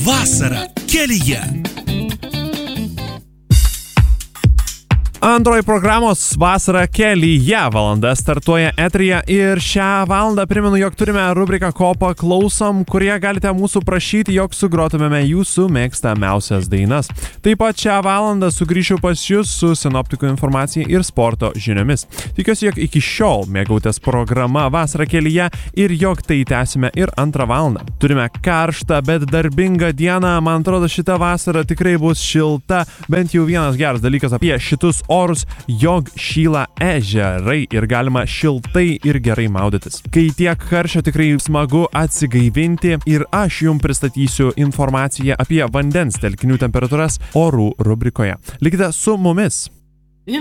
Vasara kelyje. Antroji programos Vasara kelyje valanda startuoja eteryje ir šią valandą primenu, jog turime rubriką Ko paklausom, kurie galite mūsų prašyti, jog sugrotumėme jūsų mėgstamiausias dainas. Taip pat šią valandą sugrįšiu pas jūs su sinoptikų informacija ir sporto žiniomis. Tikiuosi, jog iki šiol mėgautės programa Vasara kelyje ir jog tai tęsime ir antrą valandą. Turime karštą, bet darbingą dieną. Man atrodo, šita vasara tikrai bus šilta. Bent jau vienas geras dalykas apie šitus orus, jog šyla ežerai ir galima šiltai ir gerai maudytis. Kai tiek karščio, tikrai smagu atsigaivinti ir aš jums pristatysiu informaciją apie vandens telkinių temperatūras orų rubrikoje. Likite su mumis.